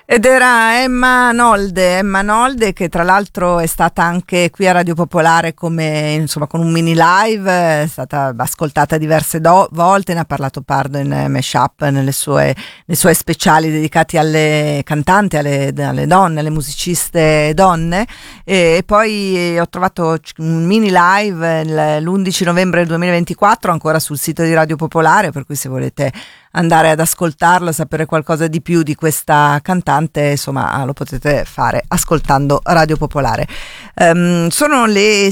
Ed era Emma Nolde, che tra l'altro è stata anche qui a Radio Popolare come, insomma, con un mini live, è stata ascoltata diverse volte, ne ha parlato Pardo in Mashup nei suoi speciali dedicati alle cantanti, alle donne, alle musiciste donne, e poi ho trovato un mini live l'11 novembre 2024 ancora sul sito di Radio Popolare, per cui se volete andare ad ascoltarlo, sapere qualcosa di più di questa cantante, insomma, lo potete fare ascoltando Radio Popolare. Sono le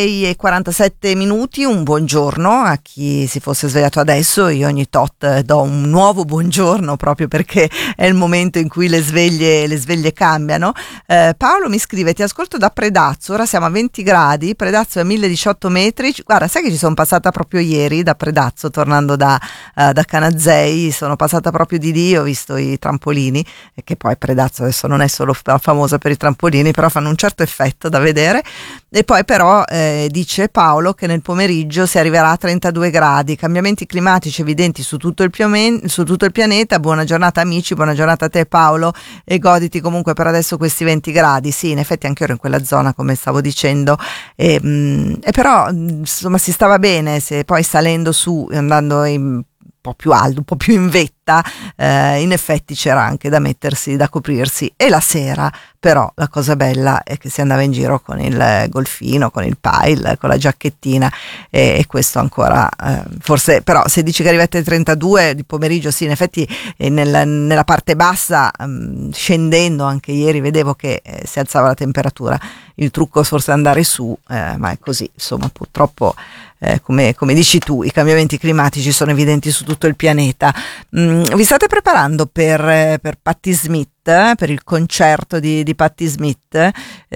6:47, un buongiorno a chi si fosse svegliato adesso. Io ogni tot do un nuovo buongiorno proprio perché è il momento in cui le sveglie cambiano. Paolo mi scrive: ti ascolto da Predazzo, ora siamo a 20 gradi, Predazzo è a 1018 metri. Guarda, sai che ci sono passata proprio ieri da Predazzo tornando da Canazei. Sono passata proprio di lì, ho visto i trampolini, che poi Predazzo adesso non è solo famosa per i trampolini, però fanno un certo effetto da vedere. E poi però dice Paolo che nel pomeriggio si arriverà a 32 gradi, cambiamenti climatici evidenti su tutto il pianeta. Buona giornata amici, buona giornata a te Paolo, e goditi comunque per adesso questi 20 gradi. Sì, in effetti anche io ero in quella zona, come stavo dicendo, e però insomma si stava bene. Se poi salendo su, andando un po' più alto, un po' più in vetta, in effetti c'era anche da mettersi, da coprirsi. E la sera però la cosa bella è che si andava in giro con il golfino, con il pile, con la giacchettina, e questo ancora forse, però se dici che arrivate ai 32 di pomeriggio, sì, in effetti nella parte bassa, scendendo anche ieri vedevo che si alzava la temperatura. Il trucco forse è andare su, ma è così, insomma, purtroppo come dici tu, i cambiamenti climatici sono evidenti su tutto il pianeta. Vi state preparando per Patti Smith, per il concerto di Patti Smith?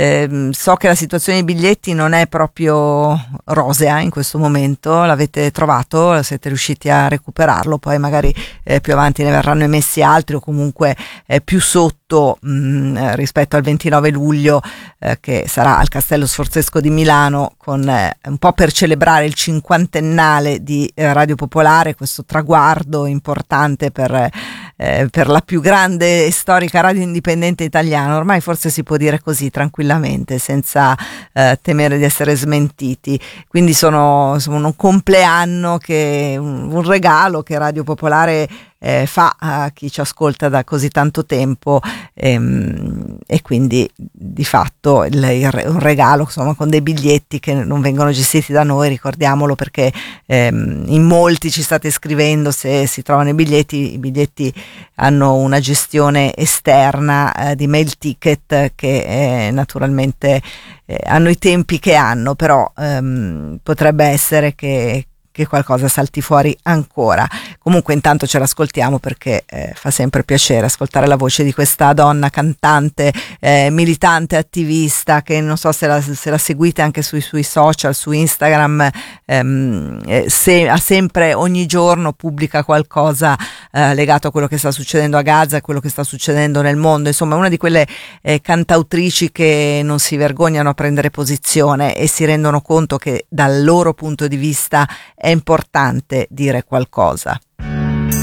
So che la situazione dei biglietti non è proprio rosea in questo momento. L'avete trovato? Siete riusciti a recuperarlo? Poi magari più avanti ne verranno emessi altri, o comunque più sotto rispetto al 29 luglio che sarà al Castello Sforzesco di Milano, con un po' per celebrare il cinquantennale di Radio Popolare, questo traguardo importante per la più grande e storica radio indipendente italiana. Ormai forse si può dire così tranquillamente, senza temere di essere smentiti. Quindi sono un compleanno, un regalo che Radio Popolare fa a chi ci ascolta da così tanto tempo, e quindi di fatto un regalo, insomma, con dei biglietti che non vengono gestiti da noi, ricordiamolo, perché in molti ci state scrivendo se si trovano i biglietti hanno una gestione esterna di mail ticket che naturalmente hanno i tempi che hanno, però potrebbe essere che qualcosa salti fuori ancora. Comunque intanto ce l'ascoltiamo, perché fa sempre piacere ascoltare la voce di questa donna cantante, militante, attivista, che non so se la seguite anche sui social, su Instagram, ha sempre, ogni giorno pubblica qualcosa legato a quello che sta succedendo a Gaza, a quello che sta succedendo nel mondo. Insomma, una di quelle cantautrici che non si vergognano a prendere posizione e si rendono conto che dal loro punto di vista è importante dire qualcosa.